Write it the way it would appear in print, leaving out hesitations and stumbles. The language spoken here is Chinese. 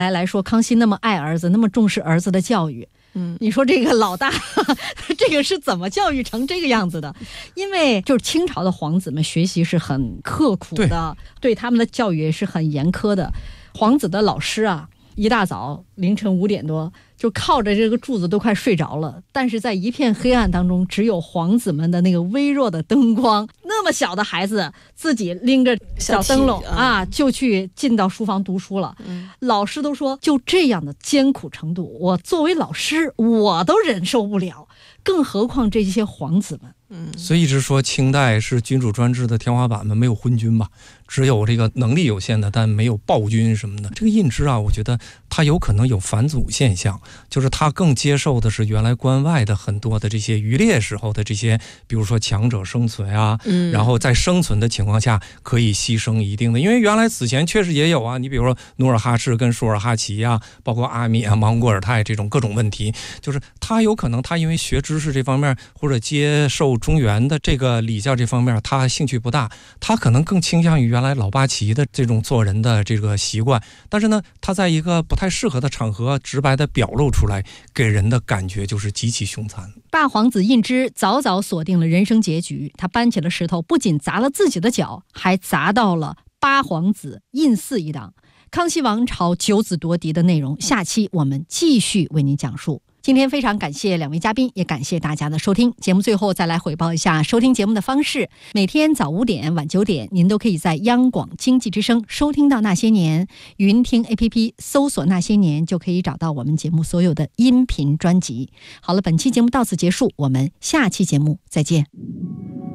来说，康熙那么爱儿子，那么重视儿子的教育，你说这个老大这个是怎么教育成这个样子的？因为就是清朝的皇子们学习是很刻苦的， 对他们的教育也是很严苛的。皇子的老师啊，一大早凌晨5点多就靠着这个柱子都快睡着了，但是在一片黑暗当中，只有皇子们的那个微弱的灯光，那么小的孩子自己拎着小灯笼啊，就去进到书房读书了。老师都说，就这样的艰苦程度，我作为老师我都忍受不了，更何况这些皇子们。 所以一直说清代是君主专制的天花板嘛，没有昏君吧，只有这个能力有限的，但没有暴君什么的。这个胤脂啊，我觉得他有可能有反祖现象，就是他更接受的是原来关外的很多的这些渔猎时候的这些，比如说强者生存啊，然后在生存的情况下可以牺牲一定的，因为原来此前确实也有啊，你比如说努尔哈赤跟舒尔哈齐啊，包括阿米啊、莽古尔泰这种各种问题，就是他有可能他因为学知识这方面或者接受中原的这个礼教这方面他兴趣不大，他可能更倾向于原来老八旗的这种做人的这个习惯，但是呢他在一个不太适合的场合直白的表露出来，给人的感觉就是极其凶残。 大皇子胤脂早早锁定了人生结局，他搬起了石头，不仅砸了自己的脚，还砸到了八皇子胤祀一党。康熙王朝9子夺嫡的内容，下期我们继续为您讲述。今天非常感谢2位嘉宾，也感谢大家的收听。节目最后再来汇报一下收听节目的方式：每天早5点、晚9点，您都可以在央广经济之声收听到《那些年》，云听 APP 搜索《那些年》就可以找到我们节目所有的音频专辑。好了，本期节目到此结束，我们下期节目再见。